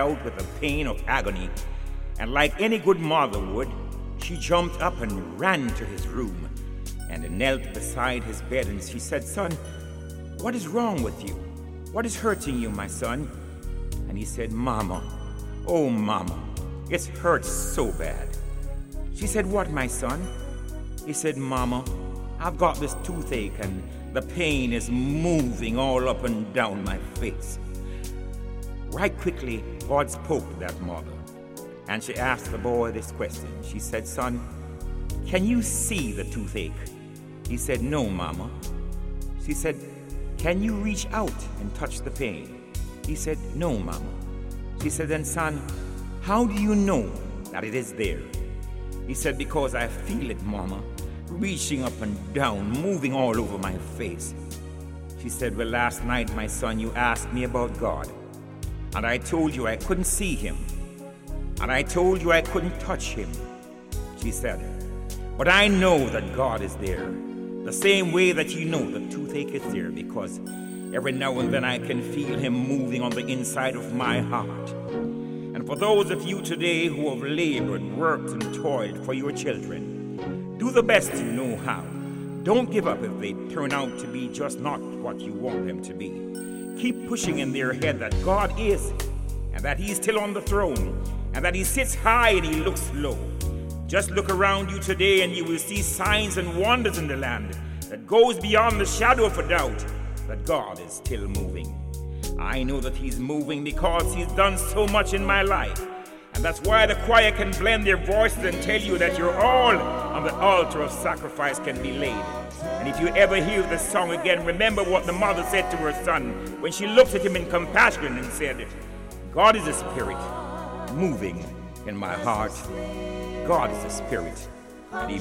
out with the pain of agony, and like any good mother would, she jumped up and ran to his room and knelt beside his bed, and she said, "Son, what is wrong with you? What is hurting you, my son?" And he said, "Mama, oh mama, it hurts so bad." She said, "What, my son?" He said, "Mama, I've got this toothache and the pain is moving all up and down my face." Right quickly, God spoke to that mother, and she asked the boy this question. She said, "Son, can you see the toothache?" He said, "No, Mama." She said, "Can you reach out and touch the pain?" He said, "No, Mama." She said, "Then, son, how do you know that it is there?" He said, "Because I feel it, Mama, reaching up and down, moving all over my face." She said, "Well, last night, my son, you asked me about God, and I told you I couldn't see him, and I told you I couldn't touch him." She said, "But I know that God is there, the same way that you know the toothache is there, because every now and then I can feel him moving on the inside of my heart." And for those of you today who have labored, worked, and toiled for your children, do the best you know how. Don't give up if they turn out to be just not what you want them to be. Keep pushing in their head that God is, and that He's still on the throne, and that He sits high and He looks low. Just look around you today and you will see signs and wonders in the land that goes beyond the shadow of a doubt that God is still moving. I know that He's moving because He's done so much in my life. And that's why the choir can blend their voices and tell you that you're all on the altar of sacrifice can be laid. And if you ever hear the song again, remember what the mother said to her son when she looked at him in compassion and said, "God is a spirit moving in my heart. God is a spirit, and He